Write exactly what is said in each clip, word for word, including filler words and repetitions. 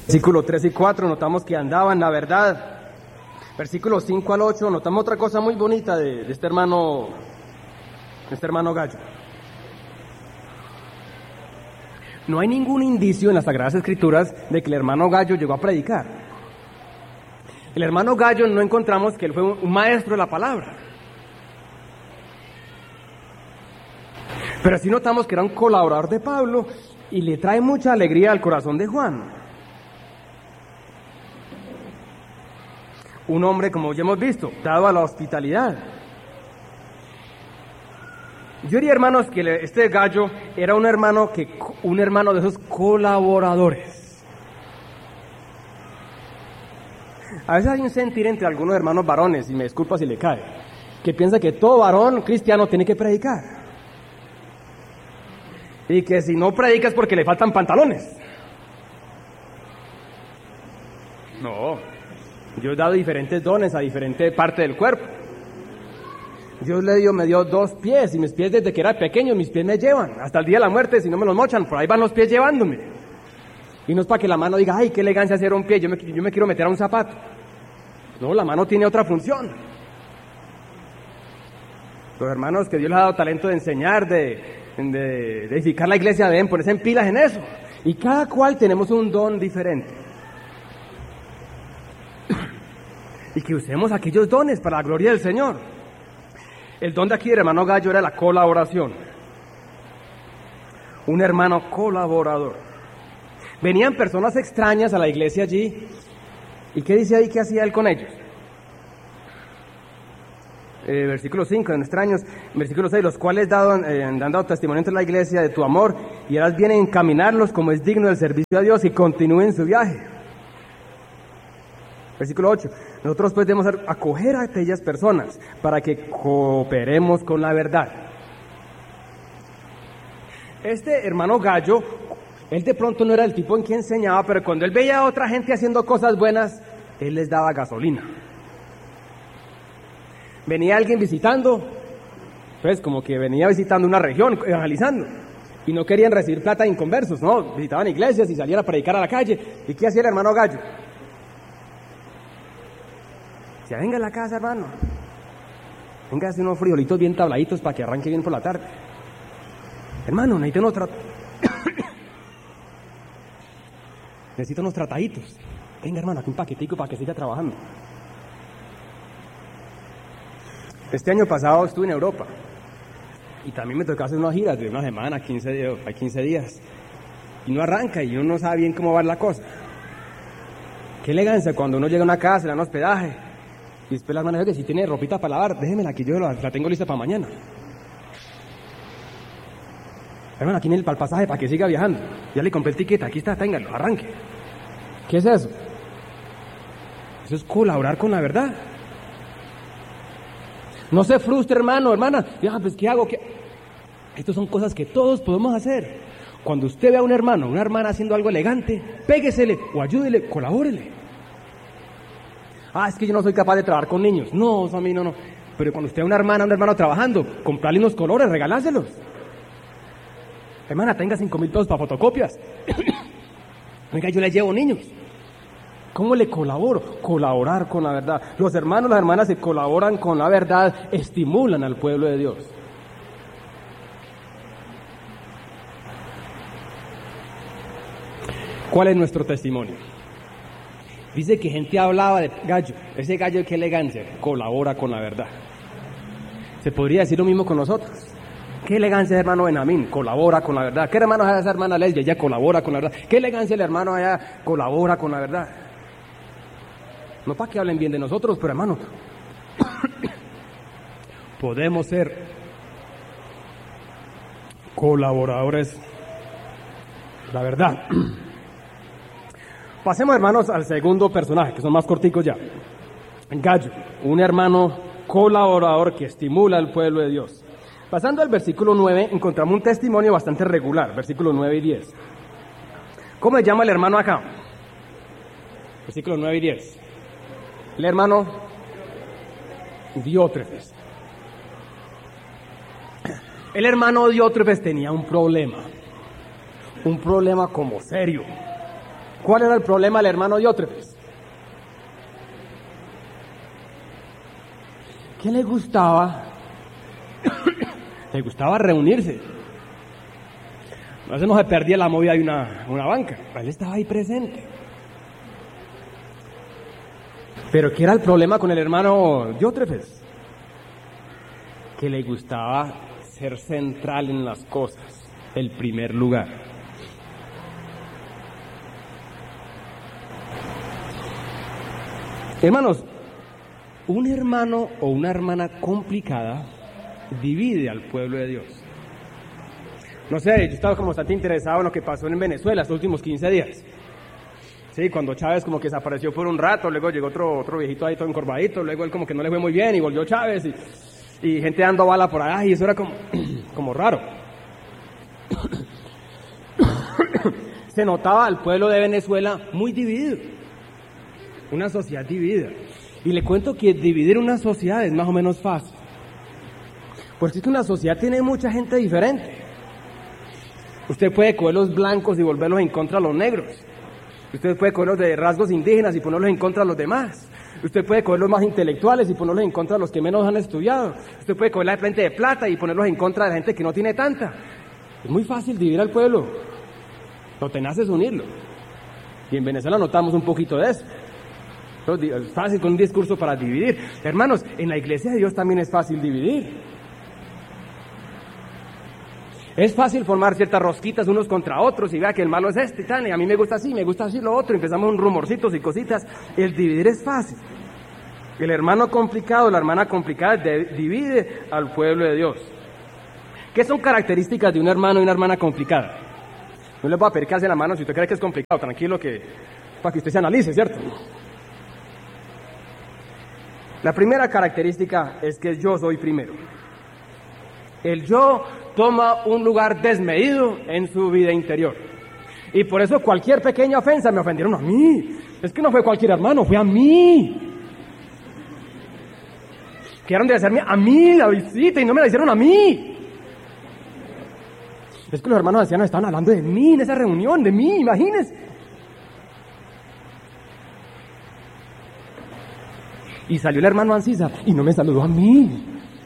Versículos tres y cuatro, notamos que andaba en la verdad. Versículos cinco al ocho, notamos otra cosa muy bonita de, de este hermano, de este hermano Gallo. No hay ningún indicio en las Sagradas Escrituras de que el hermano Gallo llegó a predicar. El hermano Gallo no encontramos que él fue un maestro de la palabra. Pero sí notamos que era un colaborador de Pablo y le trae mucha alegría al corazón de Juan. Un hombre, como ya hemos visto, dado a la hospitalidad. Yo diría, hermanos, que este Gallo era un hermano que un hermano de esos colaboradores. A veces hay un sentir entre algunos hermanos varones, y me disculpa si le cae, que piensa que todo varón cristiano tiene que predicar. Y que si no predica es porque le faltan pantalones. No. Dios ha dado diferentes dones a diferentes partes del cuerpo. Dios le dio, me dio dos pies, y mis pies desde que era pequeño, mis pies me llevan. Hasta el día de la muerte, si no me los mochan, por ahí van los pies llevándome. Y no es para que la mano diga, ay, qué elegancia hacer un pie, yo me, yo me quiero meter a un zapato. No, la mano tiene otra función. Los hermanos que Dios les ha dado talento de enseñar, de, de, de edificar la iglesia, deben ponerse en pilas en eso. Y cada cual tenemos un don diferente. Y que usemos aquellos dones para la gloria del Señor. El don de aquí del hermano Gallo era la colaboración. Un hermano colaborador. Venían personas extrañas a la iglesia allí. ¿Y qué dice ahí que hacía él con ellos? Eh, versículo cinco, en extraños. Versículo seis, los cuales dado, eh, han dado testimonio entre la iglesia de tu amor, y harás bien en encaminarlos como es digno del servicio a Dios, y continúen su viaje. Versículo ocho, nosotros pues debemos acoger a aquellas personas para que cooperemos con la verdad. Este hermano Gallo, él de pronto no era el tipo en quien enseñaba, pero cuando él veía a otra gente haciendo cosas buenas, él les daba gasolina. Venía alguien visitando, pues como que venía visitando una región, evangelizando, y no querían recibir plata de inconversos, no, visitaban iglesias y salían a predicar a la calle. ¿Y qué hacía el hermano Gallo? Decía, venga a la casa, hermano, venga a hacer unos frijolitos bien tabladitos para que arranque bien por la tarde. Hermano, necesito unos tra... necesito unos trataditos. Venga, hermano, aquí un paquetico para que siga trabajando. Este año pasado estuve en Europa y también me tocó hacer unas giras de una semana, quince días, quince días. Y no arranca y uno no sabe bien cómo va la cosa. Qué elegancia cuando uno llega a una casa, le dan hospedaje y después las manos, que si tiene ropita para lavar, déjemela que yo la, la tengo lista para mañana. Hermano, aquí en el, para el pasaje para que siga viajando. Ya le compré el ticket, aquí está, téngalo, arranque. ¿Qué es eso? Eso es colaborar con la verdad. No se frustre, hermano, hermana. Ya, pues, ¿qué hago? ¿Qué? Estas son cosas que todos podemos hacer. Cuando usted ve a un hermano, una hermana haciendo algo elegante, péguesele o ayúdele, colabórele. Ah, es que yo no soy capaz de trabajar con niños. No, eso a mí no, no. Pero cuando usted ve a una hermana, un hermano trabajando, comprarle unos colores, regaláselos. Hermana, tenga cinco mil pesos para fotocopias. Venga, yo le llevo niños. ¿Cómo le colaboro? Colaborar con la verdad. Los hermanos, las hermanas se colaboran con la verdad, estimulan al pueblo de Dios. ¿Cuál es nuestro testimonio? Dice que gente hablaba de Gallo. Ese Gallo, qué elegancia, colabora con la verdad. Se podría decir lo mismo con nosotros. Qué elegancia el hermano Benjamín, colabora con la verdad. Qué hermano es esa hermana Lesbia, ella colabora con la verdad. Qué elegancia el hermano allá, colabora con la verdad. No para que hablen bien de nosotros, pero hermano, podemos ser colaboradores de la verdad. Pasemos, hermanos, al segundo personaje, que son más corticos ya. Gallo, un hermano colaborador que estimula al pueblo de Dios. Pasando al versículo nueve, encontramos un testimonio bastante regular, versículos nueve y diez. ¿Cómo se llama el hermano acá? Versículos nueve y diez. El hermano Diótrefes. El hermano Diótrefes tenía un problema, un problema como serio, ¿Cuál era el problema del hermano Diótrefes? ¿Qué le gustaba? Le gustaba reunirse. A veces no se perdía la movida de una, una banca. Él estaba ahí presente. Pero ¿qué era el problema con el hermano Diótrefes? Que le gustaba ser central en las cosas, el primer lugar. Hermanos, un hermano o una hermana complicada divide al pueblo de Dios. No sé, yo estaba como bastante interesado en lo que pasó en Venezuela estos últimos quince días. Sí, cuando Chávez como que desapareció por un rato, luego llegó otro, otro viejito ahí todo encorvadito, luego él como que no le fue muy bien y volvió Chávez y, y gente dando bala por allá y eso era como, como raro. Se notaba al pueblo de Venezuela muy dividido, una sociedad dividida. Y le cuento que dividir una sociedad es más o menos fácil, porque es que una sociedad tiene mucha gente diferente. Usted puede coger los blancos y volverlos en contra de los negros. Usted puede coger los de rasgos indígenas y ponerlos en contra de los demás. Usted puede coger los más intelectuales y ponerlos en contra de los que menos han estudiado. Usted puede coger la gente de plata y ponerlos en contra de la gente que no tiene tanta. Es muy fácil dividir al pueblo. Lo tenaz es unirlo. Y en Venezuela notamos un poquito de eso. Es fácil con un discurso para dividir. Hermanos, en la iglesia de Dios también es fácil dividir. Es fácil formar ciertas rosquitas unos contra otros y vea que el malo es este y tal, y a mí me gusta así, me gusta así lo otro, y empezamos un rumorcitos y cositas. El dividir es fácil. El hermano complicado, la hermana complicada de, divide al pueblo de Dios. ¿Qué son características de un hermano y una hermana complicada? No les voy a pedir que hace la mano si usted cree que es complicado, tranquilo, que para que usted se analice, ¿cierto? La primera característica es que yo soy primero. El yo toma un lugar desmedido en su vida interior. Y por eso cualquier pequeña ofensa me ofendieron a mí. Es que no fue cualquier hermano, fue a mí. Quedaron de hacerme a mí la visita y no me la hicieron a mí. Es que los hermanos ancianos estaban hablando de mí en esa reunión, de mí, imagínense. Y salió el hermano Ancisa y no me saludó a mí.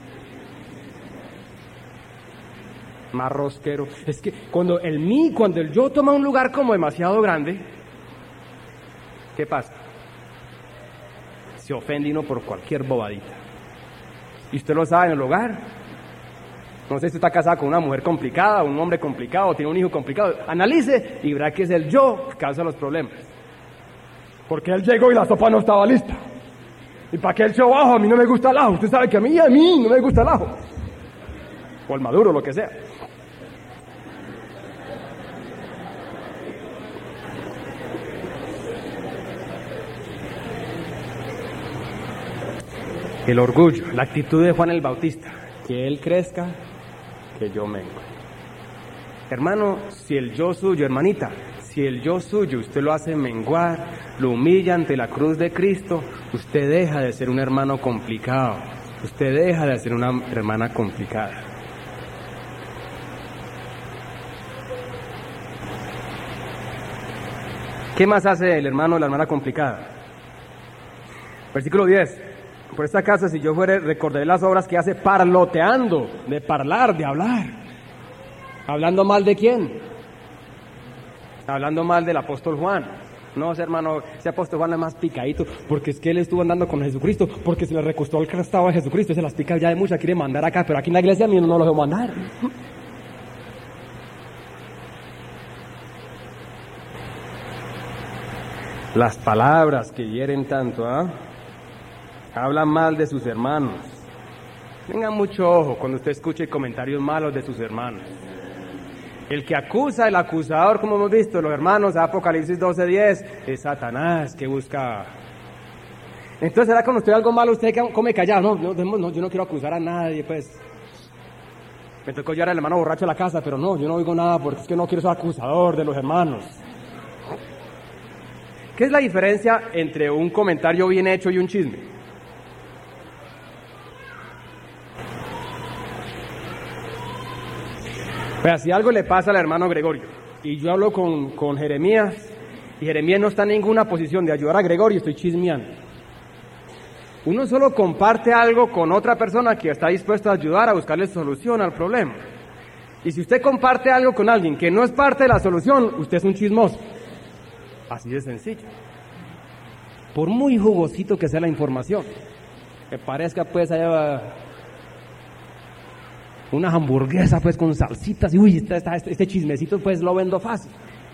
Más rosquero. Es que cuando el mí, cuando el yo toma un lugar como demasiado grande, ¿qué pasa? Se ofende uno por cualquier bobadita. Y usted lo sabe en el hogar. No sé si está casada con una mujer complicada, un hombre complicado, tiene un hijo complicado. Analice y verá que es el yo que causa los problemas. Porque él llegó y la sopa no estaba lista. ¿Y para qué el echó ajo? A mí no me gusta el ajo. Usted sabe que a mí, a mí no me gusta el ajo. O el maduro, lo que sea. El orgullo, la actitud de Juan el Bautista. Que él crezca, que yo mengue. Hermano, si el yo suyo, hermanita, si el yo suyo usted lo hace menguar, lo humilla ante la cruz de Cristo, usted deja de ser un hermano complicado, usted deja de ser una hermana complicada. ¿Qué más hace el hermano o la hermana complicada? Versículo diez. Por esta casa, si yo fuere, recordaré las obras que hace parloteando, de parlar, de hablar. ¿Hablando mal de quién? Hablando mal del apóstol Juan. No, ese hermano, ese apóstol Juan es más picadito, porque es que él estuvo andando con Jesucristo, porque se le recostó el crastado a Jesucristo, se las pica ya de mucha, quiere mandar acá, pero aquí en la iglesia a mí no lo dejó mandar. Las palabras que hieren tanto, ¿ah? ¿eh? Hablan mal de sus hermanos. Tengan mucho ojo cuando usted escuche comentarios malos de sus hermanos. El que acusa, el acusador, como hemos visto, los hermanos, Apocalipsis doce diez, es Satanás que busca. Entonces, ¿será cuando usted algo malo, usted come callado? No, no, no, yo no quiero acusar a nadie, pues. Me tocó llevar al hermano borracho a la casa, pero no, yo no oigo nada porque es que no quiero ser acusador de los hermanos. ¿Qué es la diferencia entre un comentario bien hecho y un chisme? Pues si algo le pasa al hermano Gregorio, y yo hablo con, con Jeremías, Y Jeremías no está en ninguna posición de ayudar a Gregorio, estoy chismeando. Uno solo comparte algo con otra persona que está dispuesta a ayudar a buscarle solución al problema. Y si usted comparte algo con alguien que no es parte de la solución, usted es un chismoso. Así de sencillo. Por muy jugosito que sea la información, que parezca pues allá una hamburguesa pues con salsitas y uy, este, este, este chismecito pues lo vendo fácil.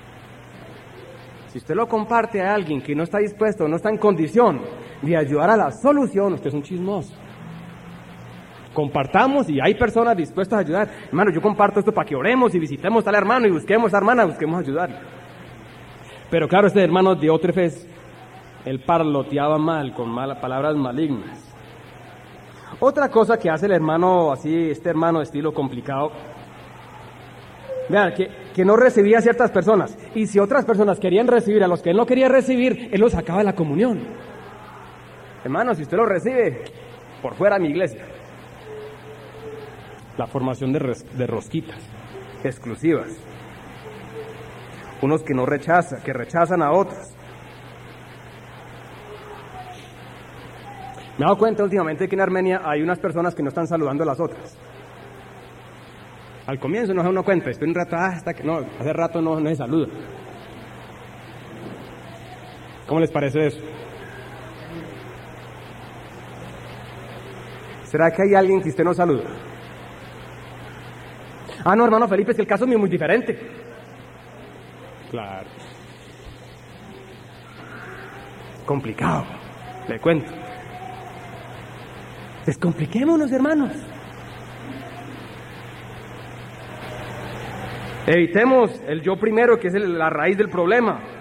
Si usted lo comparte a alguien que no está dispuesto, no está en condición de ayudar a la solución, usted es un chismoso. Compartamos y hay personas dispuestas a ayudar. Hermano, yo comparto esto para que oremos y visitemos a tal hermano y busquemos a hermana, busquemos ayudar. Pero claro, este hermano Diótrefes, él parloteaba mal, con malas palabras malignas. Otra cosa que hace el hermano así, este hermano de estilo complicado, vean, que, que no recibía a ciertas personas, y si otras personas querían recibir a los que él no quería recibir, él los sacaba de la comunión. Hermano, si usted lo recibe, por fuera de mi iglesia. La formación de, res, de rosquitas exclusivas. Unos que no rechazan, que rechazan a otros. Me he dado cuenta últimamente que en Armenia hay unas personas que no están saludando a las otras. Al comienzo no se uno cuenta, después un rato, ah, hasta que no, hace rato no, no se saluda. ¿Cómo les parece eso? ¿Será que hay alguien que usted no saluda? Ah, no, hermano Felipe, es que el caso mío es muy diferente. Claro. Complicado, le cuento. Descompliquémonos, hermanos. Evitemos el yo primero, que es el, la raíz del problema.